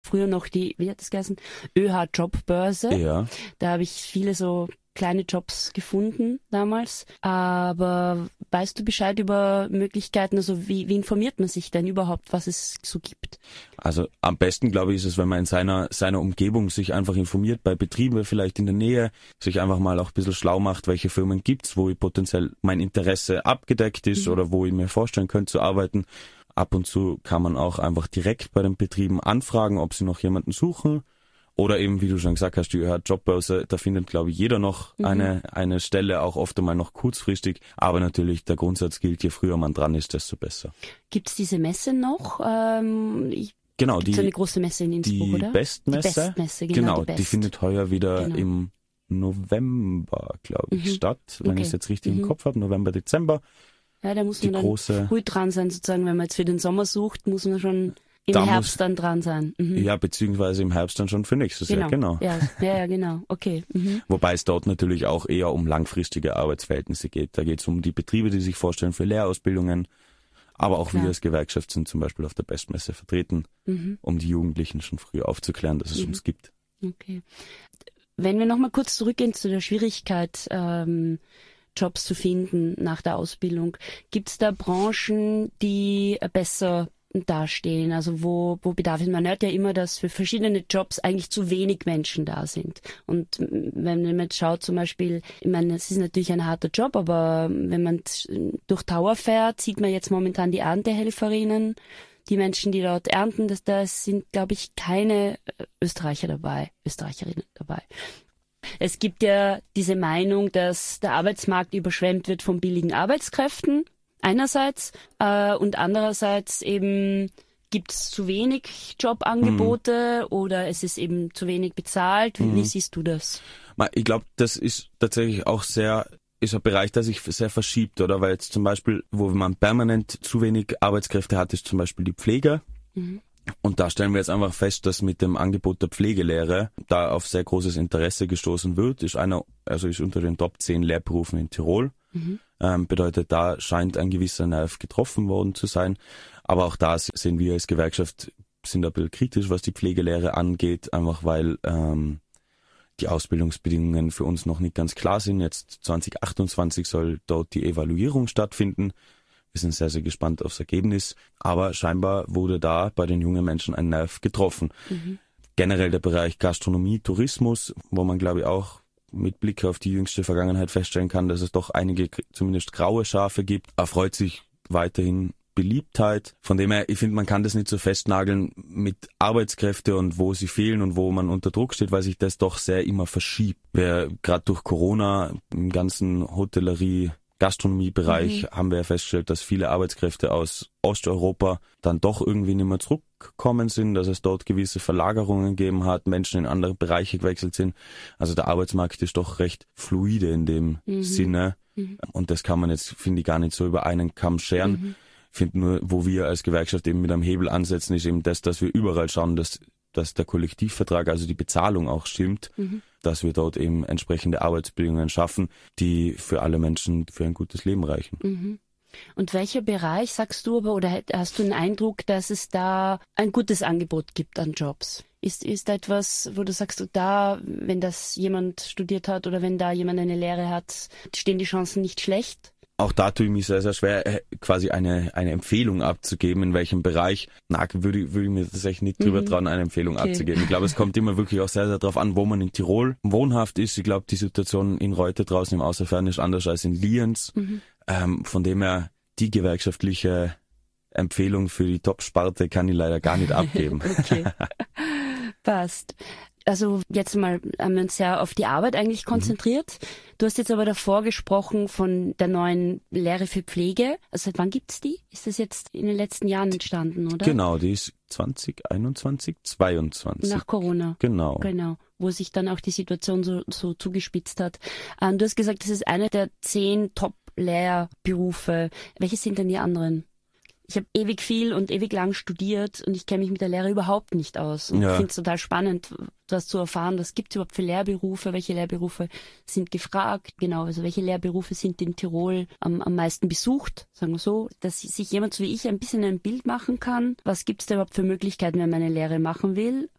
früher noch wie hat das geheißen? ÖH-Jobbörse. Ja. Da habe ich viele so kleine Jobs gefunden damals. Aber weißt du Bescheid über Möglichkeiten? Also wie informiert man sich denn überhaupt, was es so gibt? Also am besten, glaube ich, ist es, wenn man in seiner Umgebung sich einfach informiert, bei Betrieben vielleicht in der Nähe, sich einfach mal auch ein bisschen schlau macht, welche Firmen gibt's, wo potenziell mein Interesse abgedeckt ist oder wo ich mir vorstellen könnte zu arbeiten. Ab und zu kann man auch einfach direkt bei den Betrieben anfragen, ob sie noch jemanden suchen. Oder eben, wie du schon gesagt hast, die ÖH-Jobbörse, da findet, glaube ich, jeder noch eine Stelle, auch oft einmal noch kurzfristig. Aber natürlich, der Grundsatz gilt, je früher man dran ist, desto besser. Gibt's diese Messe noch? Genau, so eine große Messe in Innsbruck, oder? Die Bestmesse. Die Bestmesse, genau. Die findet heuer wieder im November, glaube ich, statt, wenn ich es jetzt richtig im Kopf habe, November, Dezember. Ja, da muss man dann früh dran sein, sozusagen, wenn man jetzt für den Sommer sucht, muss man schon im Herbst dann dran sein. Ja, beziehungsweise im Herbst dann schon für nächstes Jahr, genau. Ja, genau, okay. Wobei es dort natürlich auch eher um langfristige Arbeitsverhältnisse geht. Da geht es um die Betriebe, die sich vorstellen für Lehrausbildungen, aber auch wir als Gewerkschaft sind zum Beispiel auf der Bestmesse vertreten, um die Jugendlichen schon früh aufzuklären, dass es uns gibt. Okay. Wenn wir nochmal kurz zurückgehen zu der Schwierigkeit, Jobs zu finden nach der Ausbildung, gibt es da Branchen, die besser dastehen, also wo Bedarf ist. Man hört ja immer, dass für verschiedene Jobs eigentlich zu wenig Menschen da sind. Und wenn man jetzt schaut zum Beispiel, ich meine, es ist natürlich ein harter Job, aber wenn man durch Tauer fährt, sieht man jetzt momentan die Erntehelferinnen, die Menschen, die dort ernten, da sind, glaube ich, keine Österreicherinnen dabei. Es gibt ja diese Meinung, dass der Arbeitsmarkt überschwemmt wird von billigen Arbeitskräften. Einerseits und andererseits eben gibt es zu wenig Jobangebote oder es ist eben zu wenig bezahlt. Wie siehst du das? Ich glaube, das ist tatsächlich auch ist ein Bereich, der sich sehr verschiebt, oder? Weil jetzt zum Beispiel, wo man permanent zu wenig Arbeitskräfte hat, ist zum Beispiel die Pflege. Und da stellen wir jetzt einfach fest, dass mit dem Angebot der Pflegelehre da auf sehr großes Interesse gestoßen wird. Ist unter den Top 10 Lehrberufen in Tirol. Bedeutet, da scheint ein gewisser Nerv getroffen worden zu sein. Aber auch da sehen wir als Gewerkschaft, sind ein bisschen kritisch, was die Pflegelehre angeht, einfach weil die Ausbildungsbedingungen für uns noch nicht ganz klar sind. Jetzt 2028 soll dort die Evaluierung stattfinden. Wir sind sehr, sehr gespannt aufs Ergebnis. Aber scheinbar wurde da bei den jungen Menschen ein Nerv getroffen. Generell der Bereich Gastronomie, Tourismus, wo man, glaube ich, auch mit Blick auf die jüngste Vergangenheit feststellen kann, dass es doch einige zumindest graue Schafe gibt, erfreut sich weiterhin Beliebtheit. Von dem her, ich finde, man kann das nicht so festnageln mit Arbeitskräfte und wo sie fehlen und wo man unter Druck steht, weil sich das doch sehr immer verschiebt. Gerade durch Corona im ganzen Hotellerie, Gastronomiebereich haben wir ja festgestellt, dass viele Arbeitskräfte aus Osteuropa dann doch irgendwie nicht mehr zurückgekommen sind, dass es dort gewisse Verlagerungen gegeben hat, Menschen in andere Bereiche gewechselt sind. Also der Arbeitsmarkt ist doch recht fluide in dem Sinne. Und das kann man jetzt, finde ich, gar nicht so über einen Kamm scheren. Ich finde nur, wo wir als Gewerkschaft eben mit einem Hebel ansetzen, ist eben das, dass wir überall schauen, dass der Kollektivvertrag, also die Bezahlung auch stimmt, dass wir dort eben entsprechende Arbeitsbedingungen schaffen, die für alle Menschen für ein gutes Leben reichen. Und welcher Bereich, sagst du aber, oder hast du den Eindruck, dass es da ein gutes Angebot gibt an Jobs? Ist da etwas, wo du sagst, wenn das jemand studiert hat oder wenn da jemand eine Lehre hat, stehen die Chancen nicht schlecht? Auch da tue ich mich sehr, sehr schwer, quasi eine Empfehlung abzugeben, in welchem Bereich. Würde ich mir tatsächlich nicht drüber trauen, eine Empfehlung abzugeben. Ich glaube, es kommt immer wirklich auch sehr, sehr darauf an, wo man in Tirol wohnhaft ist. Ich glaube, die Situation in Reute draußen im Außerfern ist anders als in Lienz. Von dem her, die gewerkschaftliche Empfehlung für die Top-Sparte kann ich leider gar nicht abgeben. Okay, passt. Also jetzt mal haben wir uns ja auf die Arbeit eigentlich konzentriert. Du hast jetzt aber davor gesprochen von der neuen Lehre für Pflege. Also seit wann gibt's die? Ist das jetzt in den letzten Jahren entstanden, oder? Genau, die ist 2021, 22. Nach Corona. Genau. Wo sich dann auch die Situation so zugespitzt hat. Du hast gesagt, das ist eine der 10 Top-Lehrberufe. Welche sind denn die anderen? Ich habe ewig viel und ewig lang studiert und ich kenne mich mit der Lehre überhaupt nicht aus. Und ich finde es total spannend, das zu erfahren, was gibt es überhaupt für Lehrberufe, welche Lehrberufe sind gefragt, genau, also welche Lehrberufe sind in Tirol am meisten besucht, sagen wir so, dass sich jemand so wie ich ein bisschen ein Bild machen kann, was gibt es da überhaupt für Möglichkeiten, wenn man eine Lehre machen will.